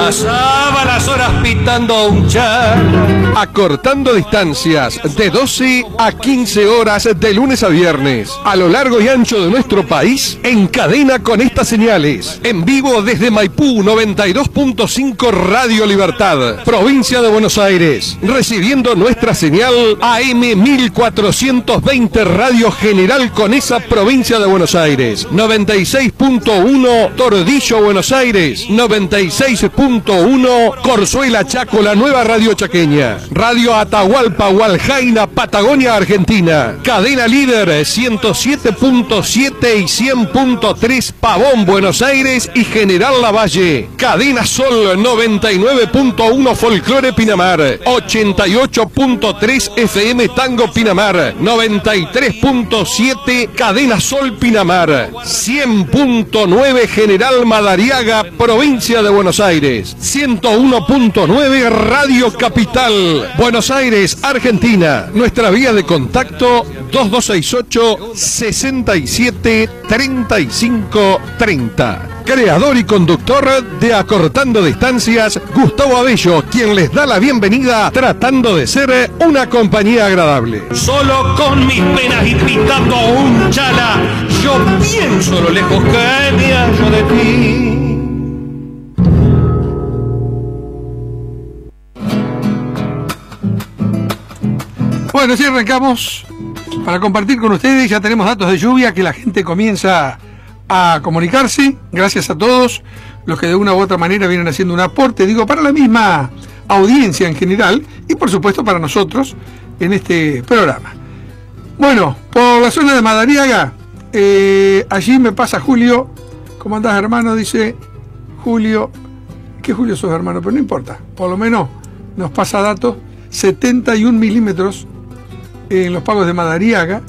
pasaba las horas pitando un chala. Acortando distancias de 12 a 15 horas de lunes a viernes. A lo largo y ancho de nuestro país, en cadena con estas señales. En vivo desde Maipú 92.5 Radio Libertad, provincia de Buenos Aires. Recibiendo nuestra señal AM 1420 Radio General Conesa, provincia de Buenos Aires. 96.1 Tordillo, Buenos Aires. 96.1 Corzuela, Chaco, la nueva radio chaqueña. Radio Atahualpa, Hualjaina, Patagonia, Argentina. Cadena Líder 107.7 y 100.3 Pavón, Buenos Aires y General Lavalle. Cadena Sol 99.1 Folclore Pinamar. 88.3 FM Tango Pinamar. 93.7 Cadena Sol Pinamar. 100.9 General Madariaga, provincia de Buenos Aires. 101.9 Radio Capital, Buenos Aires, Argentina. Nuestra vía de contacto 2268 67 35 30. Creador y conductor de Acortando Distancias, Gustavo Abello, quien les da la bienvenida tratando de ser una compañía agradable. Solo con mis penas y pitando un chala, yo pienso lo lejos que me hallo de ti. Bueno, así arrancamos para compartir con ustedes. Ya tenemos datos de lluvia, que la gente comienza a comunicarse. Gracias a todos los que de una u otra manera vienen haciendo un aporte, digo, para la misma audiencia en general y por supuesto para nosotros en este programa. Bueno, por la zona de Madariaga, allí me pasa Julio. ¿Cómo andás, hermano? Dice Julio. ¿Qué Julio sos, hermano? Pero no importa, por lo menos nos pasa datos. 71 milímetros en los pagos de Madariaga.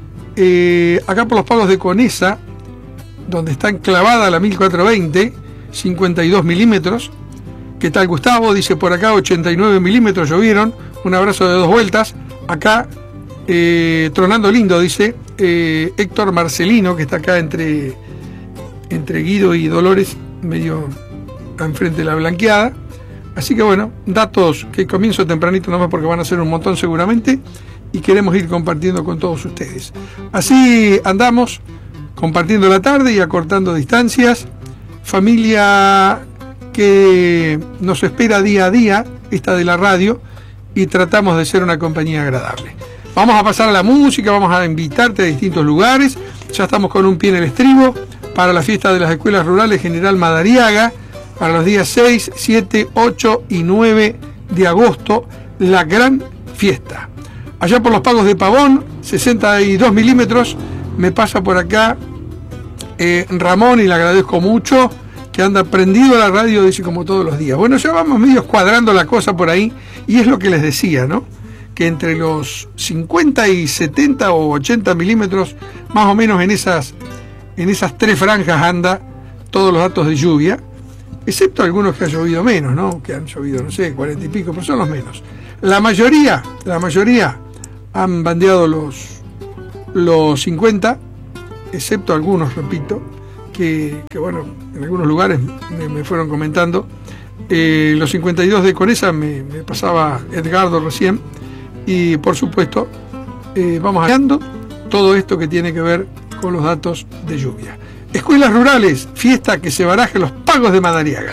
Acá por los pagos de Conesa, donde está enclavada la 1420, 52 milímetros. ¿Qué tal, Gustavo? Dice por acá 89 milímetros llovieron. Un abrazo de 2 vueltas. Acá, tronando lindo, dice Héctor Marcelino, que está acá entre Guido y Dolores, medio enfrente de la Blanqueada. Así que bueno, datos que comienzo tempranito nomás porque van a ser un montón seguramente y queremos ir compartiendo con todos ustedes. Así andamos, compartiendo la tarde y acortando distancias. Familia que nos espera día a día, esta de la radio, y tratamos de ser una compañía agradable. Vamos a pasar a la música, vamos a invitarte a distintos lugares. Ya estamos con un pie en el estribo para la fiesta de las escuelas rurales General Madariaga, para los días 6, 7, 8 y 9 de agosto, la gran fiesta. Allá por los pagos de Pavón, 62 milímetros, me pasa por acá Ramón, y le agradezco mucho, que anda prendido a la radio, dice, como todos los días. Bueno, ya vamos medio cuadrando la cosa por ahí, y es lo que les decía, ¿no? Que entre los 50 y 70 o 80 milímetros, más o menos en esas 3 franjas anda todos los datos de lluvia, excepto algunos que ha llovido menos, ¿no? Que han llovido, no sé, 40 y pico, pero son los menos. La mayoría han bandeado los 50, excepto algunos, repito, que bueno, en algunos lugares me fueron comentando. Los 52 de Conesa me pasaba Edgardo recién, y por supuesto vamos hablando todo esto que tiene que ver con los datos de lluvia. Escuelas rurales, fiesta que se baraje los pagos de Madariaga.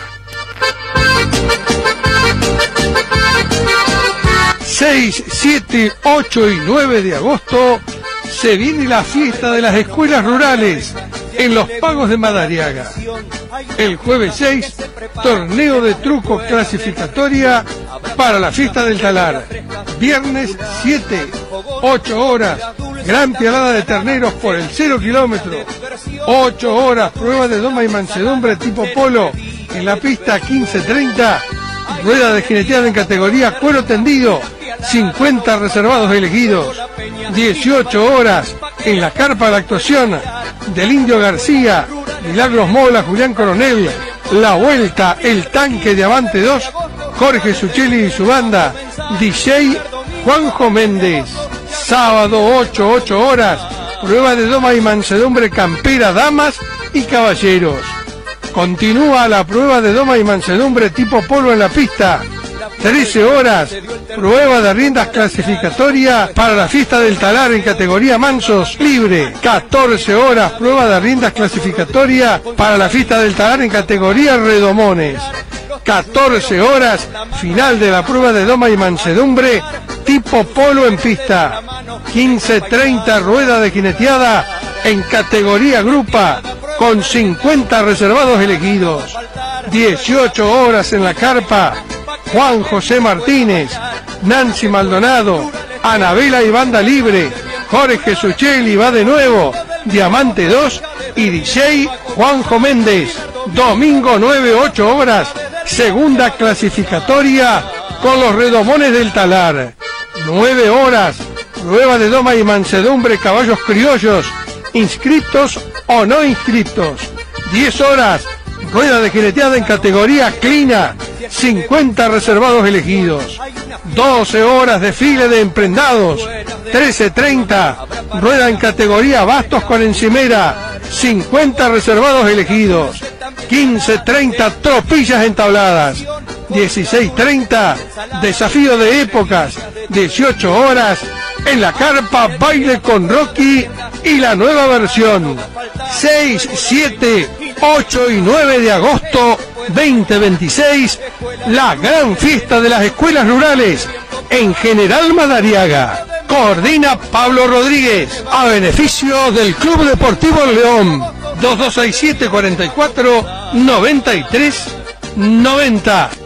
6, 7, 8 y 9 de agosto se viene la fiesta de las escuelas rurales en los pagos de Madariaga. El jueves 6, torneo de truco clasificatoria para la fiesta del talar. Viernes 7, 8 horas, gran pialada de terneros por el 0 kilómetro. 8 horas, prueba de doma y mansedumbre tipo polo en la pista 15:30. Rueda de jineteada en categoría cuero tendido, 50 reservados elegidos. 18 horas en la carpa de actuación del Indio García, Milagros Mola, Julián Coronel. La vuelta, el tanque de Avante 2, Jorge Suchelli y su banda. DJ Juanjo Méndez. Sábado 8 horas, prueba de doma y mansedumbre campera, damas y caballeros. Continúa la prueba de doma y mansedumbre tipo polo en la pista. 13 horas, prueba de riendas clasificatoria para la fiesta del talar en categoría mansos libre. 14 horas, prueba de riendas clasificatoria para la fiesta del talar en categoría redomones. 14 horas, final de la prueba de doma y mansedumbre tipo polo en pista. 15:30, rueda de jineteada en categoría grupa con 50 reservados elegidos. 18 horas en la carpa, Juan José Martínez, Nancy Maldonado, Anabela y banda libre, Jorge Suchelli va de nuevo, Diamante 2 y DJ Juanjo Méndez. Domingo 9, 8 horas, segunda clasificatoria con los redomones del talar. 9 horas, prueba de doma y mansedumbre caballos criollos, inscriptos o no inscriptos. 10 horas, rueda de jineteada en categoría clina, 50 reservados elegidos. 12 horas, desfile de emprendados. 13:30, rueda en categoría bastos con encimera, 50 reservados elegidos. 15:30, tropillas entabladas. 16:30, desafío de épocas. 18 horas, en la carpa baile con Rocky y la nueva versión. 6, 7, 8 y 9 de agosto 2026, la gran fiesta de las escuelas rurales en General Madariaga. Coordina Pablo Rodríguez, a beneficio del Club Deportivo León. 2267 44 93 90.